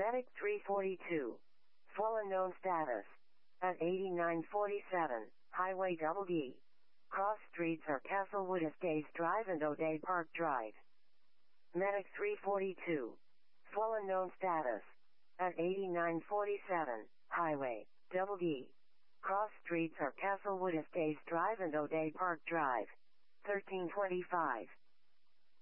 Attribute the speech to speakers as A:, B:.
A: Medic 342. Fallen known status. At 8947, Highway Double D. Cross streets are Castlewood Estates Drive and O'Day Park Drive. Medic 342. Fallen known status. At 8947, Highway Double D. Cross streets are Castlewood Estates Drive and O'Day Park Drive. 1325.